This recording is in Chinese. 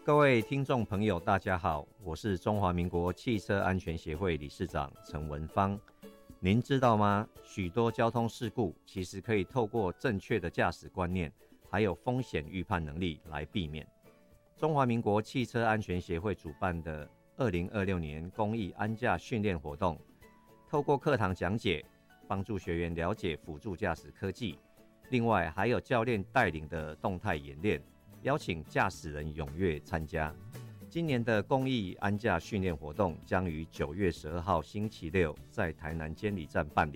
各位听众朋友，大家好，我是中华民国汽车安全协会理事长陈文芳。您知道吗？许多交通事故其实可以透过正确的驾驶观念，还有风险预判能力来避免。中华民国汽车安全协会主办的2026年公益安驾训练活动，透过课堂讲解，帮助学员了解辅助驾驶科技，另外还有教练带领的动态演练，邀请驾驶人踊跃参加。今年的公益安驾训练活动将于9月12号星期六在台南监理站办理。